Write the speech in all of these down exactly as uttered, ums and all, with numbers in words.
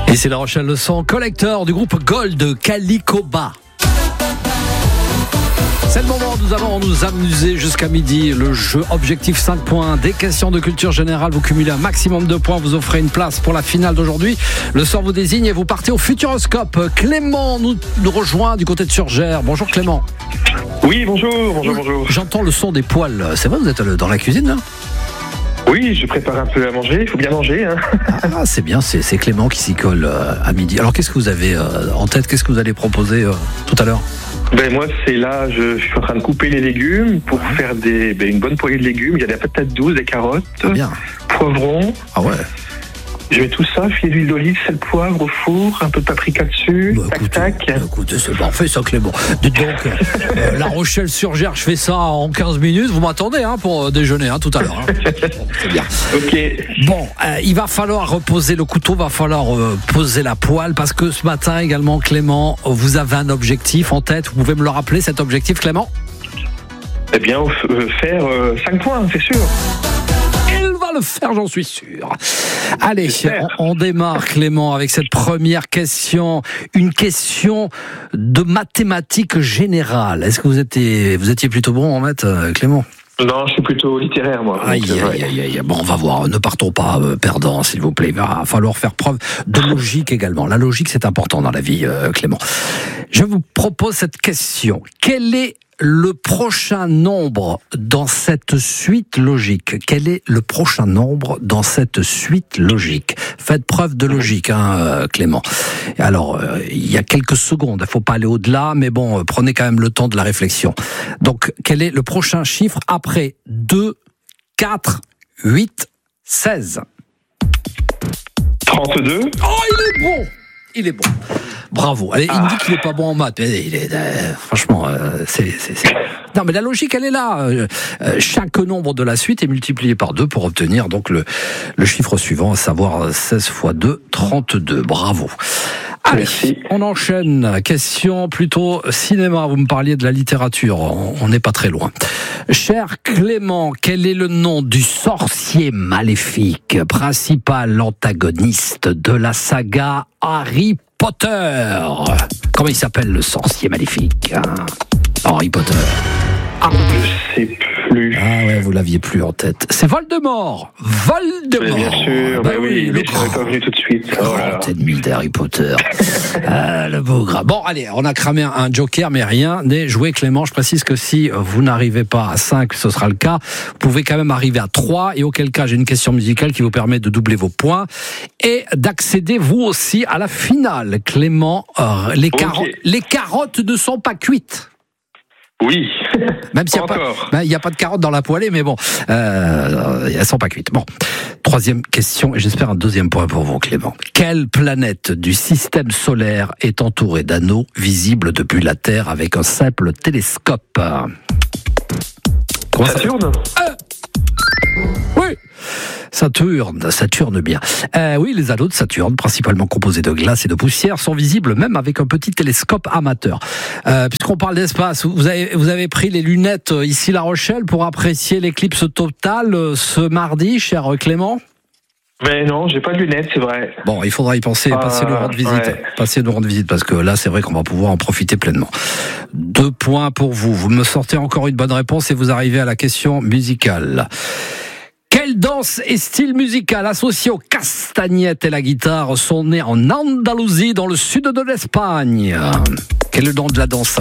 Et c'est La Rochelle, le son collecteur du groupe Gold, Calicoba. C'est le moment où nous allons nous amuser jusqu'à midi. Le jeu objectif cinq points, des questions de culture générale. Vous cumulez un maximum de points, vous offrez une place pour la finale d'aujourd'hui. Le sort vous désigne et vous partez au Futuroscope. Clément nous, nous rejoint du côté de Surgères. Bonjour Clément. Oui, bonjour, bonjour, bonjour. J'entends le son des poêles. C'est vrai, vous êtes dans la cuisine là ? Oui, je prépare un peu à manger, il faut bien manger. Hein. Ah, c'est bien, c'est, c'est Clément qui s'y colle euh, à midi. Alors qu'est-ce que vous avez euh, en tête ? Qu'est-ce que vous allez proposer euh, tout à l'heure ? Ben moi, c'est là, je, je suis en train de couper les légumes pour faire des, ben, une bonne poêlée de légumes. Il y a des patates douces, des carottes, bien. Poivrons. Ah ouais. Je mets tout ça, filet d'huile d'olive, sel, poivre au four, un peu de paprika dessus, bah, tac, écoutez, tac. Écoutez, c'est parfait ça Clément. Dites donc, euh, La Rochelle Surgères, je fais ça en quinze minutes. Vous m'attendez hein, pour euh, déjeuner hein, tout à l'heure. Hein. C'est bien. Ok. Bon, euh, il va falloir reposer le couteau, va falloir euh, poser la poêle parce que ce matin également, Clément, vous avez un objectif en tête. Vous pouvez me le rappeler cet objectif, Clément ? Eh bien, euh, faire euh, cinq points, c'est sûr. Le faire, j'en suis sûr. Allez, on, on démarre Clément avec cette première question, une question de mathématiques générales. Est-ce que vous étiez, vous étiez plutôt bon en maths, Clément ? Non, je suis plutôt littéraire, moi. Aïe, donc, aïe, aïe, aïe. Bon, on va voir. Ne partons pas euh, perdants, s'il vous plaît. Il va falloir faire preuve de logique également. La logique, c'est important dans la vie, euh, Clément. Je vous propose cette question. Quel est le prochain nombre dans cette suite logique? Quel est le prochain nombre dans cette suite logique? Faites preuve de logique, hein, euh, Clément. Alors, euh, il y a quelques secondes, il ne faut pas aller au-delà, mais bon, euh, prenez quand même le temps de la réflexion. Donc, quel est le prochain chiffre après deux, quatre, huit, seize? trente-deux. Oh, il est bon! Il est bon. Bravo. Allez, ah. Il me dit qu'il n'est pas bon en maths. Mais il est, euh, franchement, euh, c'est, c'est, c'est... Non, mais la logique, elle est là. Euh, euh, chaque nombre de la suite est multiplié par deux pour obtenir donc le, le chiffre suivant, à savoir seize fois deux, trente-deux. Bravo. Allez, merci. On enchaîne. Question plutôt cinéma. Vous me parliez de la littérature. On n'est pas très loin. Cher Clément, quel est le nom du sorcier maléfique, principal antagoniste de la saga Harry Potter? Comment il s'appelle le sorcier maléfique, hein? Harry Potter. Ah, je sais plus. Ah ouais, vous l'aviez plus en tête. C'est Voldemort. Voldemort. Mais bien sûr, bah, bah oui, oui, mais je serais pas venu tout de suite. Oh là là. Ennemi d'Harry Potter. Ah, le beau gras. Bon, allez, on a cramé un, un joker, mais rien n'est joué, Clément. Je précise que si vous n'arrivez pas à cinq, ce sera le cas. Vous pouvez quand même arriver à trois, et auquel cas, j'ai une question musicale qui vous permet de doubler vos points et d'accéder, vous aussi, à la finale. Clément, euh, les, okay. carottes, les carottes ne sont pas cuites. Oui. Même s'il n'y a, ben, a pas de carottes dans la poêlée, mais bon, euh, elles sont pas cuites. Bon, troisième question, et j'espère un deuxième point pour vous, Clément. Quelle planète du système solaire est entourée d'anneaux visibles depuis la Terre avec un simple télescope? Comment Saturne ça euh Oui. Saturne, Saturne bien. Euh, oui, les anneaux de Saturne, principalement composés de glace et de poussière, sont visibles même avec un petit télescope amateur. Euh, puisqu'on parle d'espace, vous avez, vous avez pris les lunettes ici La Rochelle pour apprécier l'éclipse totale ce mardi, cher Clément? Mais non, j'ai pas de lunettes, c'est vrai. Bon, il faudra y penser, euh, passer nous rendre visite. Ouais. Passer nous rendre visite, parce que là, c'est vrai qu'on va pouvoir en profiter pleinement. Deux points pour vous. Vous me sortez encore une bonne réponse et vous arrivez à la question musicale. Quelle danse et style musical associés aux castagnettes et la guitare sont nés en Andalousie, dans le sud de l'Espagne? Quel est le nom de la danse?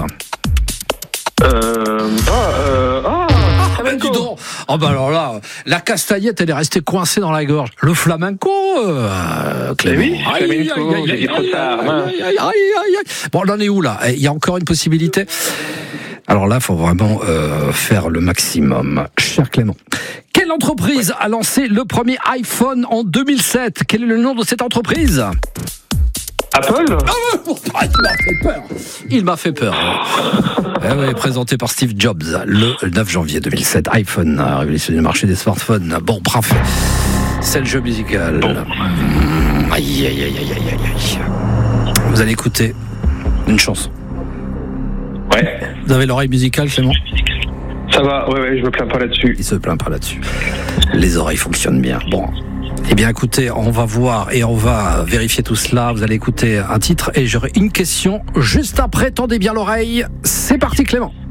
Euh... Ah, euh... Ah Ah ben dis donc. Oh ben alors là, la castagnette, elle est restée coincée dans la gorge. Le flamenco, euh, Clément. Oui, flamenco, j'ai dit trop tard. Bon, on en est où là? Il y a encore une possibilité. Alors là, il faut vraiment euh, faire le maximum. Cher Clément, quelle entreprise a lancé le premier iPhone en deux mille sept? Quel est le nom de cette entreprise? Apple? Ah, il m'a fait peur. Il m'a fait peur. eh oui, présenté par Steve Jobs le neuf janvier deux mille sept. iPhone a révolutionné le marché des smartphones. Bon, bref. C'est le jeu musical. Bon. Mmh, aïe, aïe, aïe, aïe, aïe, aïe. Vous allez écouter une chanson. Ouais. Vous avez l'oreille musicale, Clément? Ça va, ouais, ouais, je me plains pas là-dessus. Il se plaint pas là-dessus. Les oreilles fonctionnent bien. Bon. Eh bien écoutez, on va voir et on va vérifier tout cela. Vous allez écouter un titre et j'aurai une question juste après. Tendez bien l'oreille. C'est parti Clément.